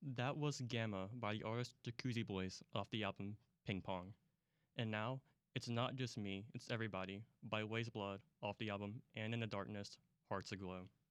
That was Gamma by the artist Jacuzzi Boys off the album Ping Pong. And now, it's not just me, it's everybody by Waze Blood off the album And in the Darkness, Hearts Aglow.